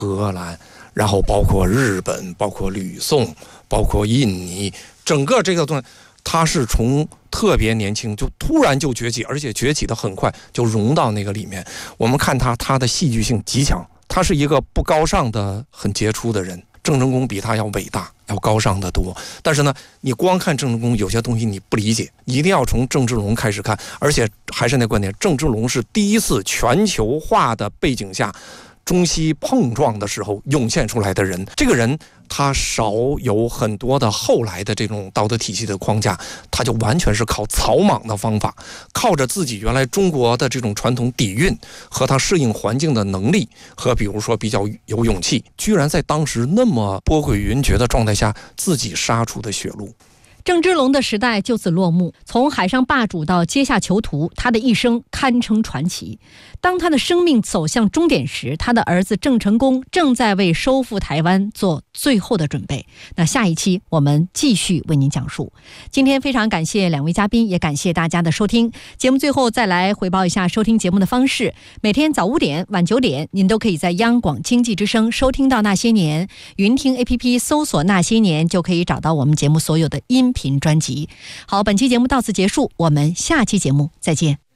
荷兰，然后包括日本，包括吕宋，包括印尼，整个这个东西，他是从特别年轻就突然就崛起，而且崛起的很快，就融到那个里面。我们看他的戏剧性极强，他是一个不高尚的、很杰出的人。郑成功比他要伟大，要高尚得多。但是呢，你光看郑成功，有些东西你不理解，一定要从郑芝龙开始看。而且还是那观点，郑芝龙是第一次全球化的背景下，中西碰撞的时候涌现出来的人。这个人他少有很多的后来的这种道德体系的框架，他就完全是靠草莽的方法，靠着自己原来中国的这种传统底蕴和他适应环境的能力，和比如说比较有勇气，居然在当时那么波诡云谲的状态下，自己杀出的血路。 郑芝龙的时代就此落幕，从海上霸主到阶下囚徒，他的一生堪称传奇。当他的生命走向终点时，他的儿子郑成功正在为收复台湾做最后的准备。那下一期我们继续为您讲述。今天非常感谢两位嘉宾，也感谢大家的收听。节目最后再来回报一下收听节目的方式：每天早5点、晚9点，您都可以在央广经济之声收听到《那些年》，云听 APP 搜索《那些年》就可以找到我们节目所有的音频专辑。好，本期节目到此结束，我们下期节目再见。